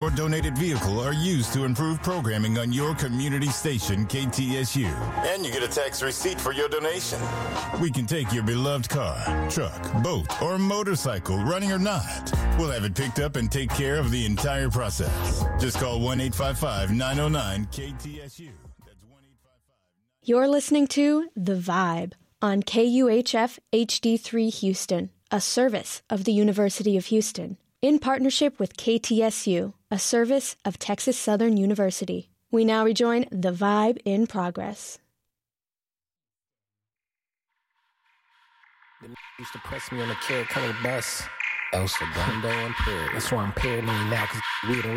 or donated vehicle are used to improve programming on your community station, KTSU. And you get a tax receipt for your donation. We can take your beloved car, truck, boat, or motorcycle, running or not. We'll have it picked up and take care of the entire process. Just call 1-855-909-KTSU. That's 1-855. You're listening to The Vibe on KUHF HD3 Houston, a service of the University of Houston, in partnership with KTSU, a service of Texas Southern University. We now rejoin The Vibe in progress. They used to press me on the Carrot Color bus. El Segundo impaired. That's why I'm paranoid now, because we don't